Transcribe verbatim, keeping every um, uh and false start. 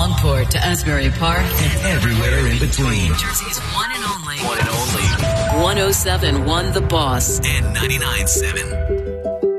Longport to Asbury Park and everywhere in between. Jersey's one and only. One and only. one oh seven point one The Boss And ninety-nine point seven